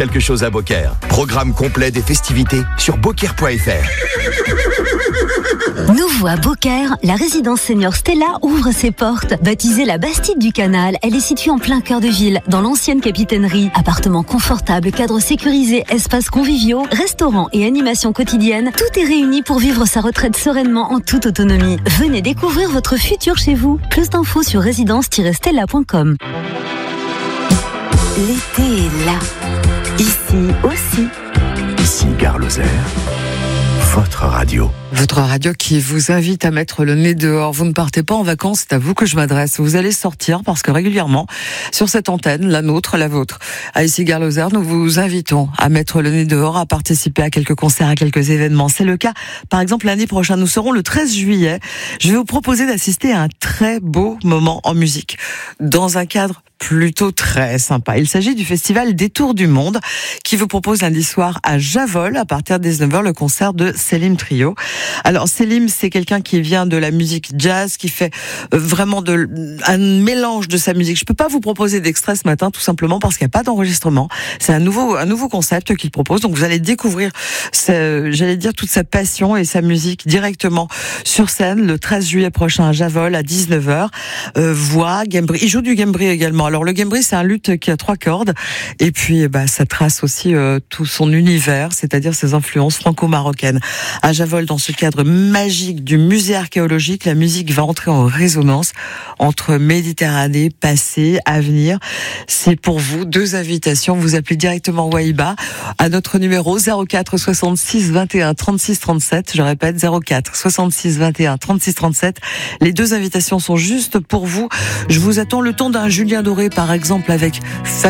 quelque chose à Beaucaire. Programme complet des festivités sur beaucaire.fr. Nouveau à Beaucaire, la résidence senior Stella ouvre ses portes. Baptisée la Bastide du Canal, elle est située en plein cœur de ville, dans l'ancienne capitainerie. Appartements confortables, cadres sécurisés, espaces conviviaux, restaurants et animations quotidiennes, tout est réuni pour vivre sa retraite sereinement en toute autonomie. Venez découvrir votre futur chez vous. Plus d'infos sur résidence-stella.com. L'été est là. Ici aussi. Ici, Gare Lozère. Votre radio. Votre radio qui vous invite à mettre le nez dehors. Vous ne partez pas en vacances, c'est à vous que je m'adresse. Vous allez sortir parce que régulièrement, sur cette antenne, la nôtre, la vôtre, à ici Gare Lozère, nous vous invitons à mettre le nez dehors, à participer à quelques concerts, à quelques événements. C'est le cas, par exemple, lundi prochain. Nous serons le 13 juillet. Je vais vous proposer d'assister à un très beau moment en musique, dans un cadre plutôt très sympa. Il s'agit du festival Détour du Monde qui vous propose lundi soir à Javol, à partir de 19h, le concert de Selim Trio. Alors Selim, c'est quelqu'un qui vient de la musique jazz, qui fait vraiment un mélange de sa musique. Je peux pas vous proposer d'extrait ce matin, tout simplement parce qu'il n'y a pas d'enregistrement. C'est un nouveau concept qu'il propose. Donc vous allez découvrir, j'allais dire, toute sa passion et sa musique directement sur scène le 13 juillet prochain à Javol à 19h. Voix, gambri. Il joue du gambri également. Alors le gambri, c'est un luth qui a 3 cordes et puis ça trace aussi tout son univers, c'est-à-dire ses influences franco-marocaines. À Javol, dans ce cadre magique du musée archéologique, la musique va entrer en résonance entre Méditerranée, passé, avenir. C'est pour vous 2 invitations. Vous appelez directement Wahiba à notre numéro 04 66 21 36 37. Je répète, 04 66 21 36 37. Les 2 invitations sont juste pour vous. Je vous attends le temps d'un Julien Doré, par exemple, avec